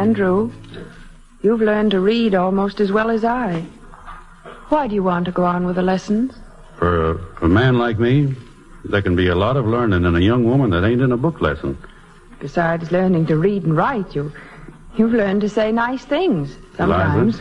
Andrew, you've learned to read almost as well as I. Why do you want to go on with the lessons? For a man like me, there can be a lot of learning in a young woman that ain't in a book lesson. Besides learning to read and write, you've learned to say nice things sometimes.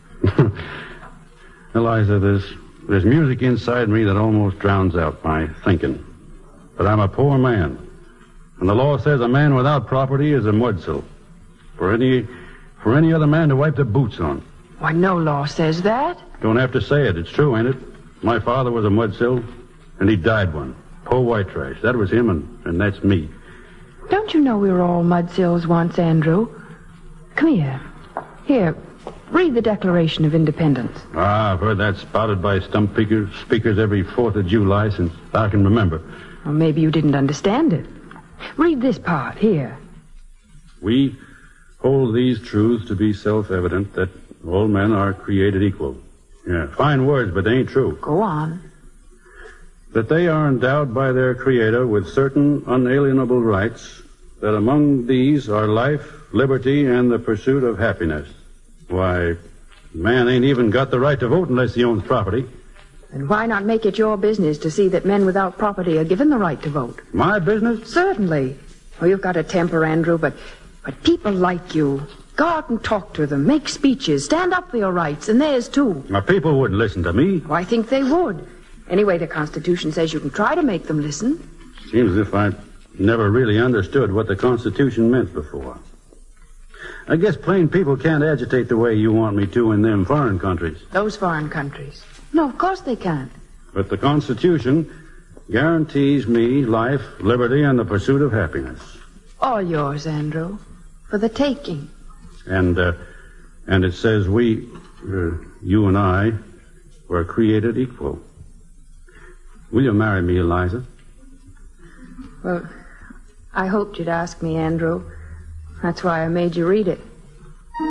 Eliza, there's music inside me that almost drowns out my thinking. But I'm a poor man. And the law says a man without property is a mudsill. For any other man to wipe their boots on. Why, no law says that. Don't have to say it. It's true, ain't it? My father was a mudsill, and he died one. Poor white trash. That was him, and that's me. Don't you know we were all mudsills once, Andrew? Come here. Here, read the Declaration of Independence. I've heard that spouted by stump speakers every 4th of July since I can remember. Well, maybe you didn't understand it. Read this part, here. We hold these truths to be self-evident, that all men are created equal. Yeah, fine words, but they ain't true. Go on. That they are endowed by their Creator with certain unalienable rights, that among these are life, liberty, and the pursuit of happiness. Why, man ain't even got the right to vote unless he owns property. And why not make it your business to see that men without property are given the right to vote? My business? Certainly. Oh, you've got a temper, Andrew, but people like you. Go out and talk to them, make speeches, stand up for your rights, and theirs too. Now, people wouldn't listen to me. Oh, I think they would. Anyway, the Constitution says you can try to make them listen. Seems as if I never really understood what the Constitution meant before. I guess plain people can't agitate the way you want me to in them foreign countries. Those foreign countries? No, of course they can't. But the Constitution guarantees me life, liberty, and the pursuit of happiness. All yours, Andrew. For the taking. And it says we, you and I, were created equal. Will you marry me, Eliza? Well, I hoped you'd ask me, Andrew. That's why I made you read it.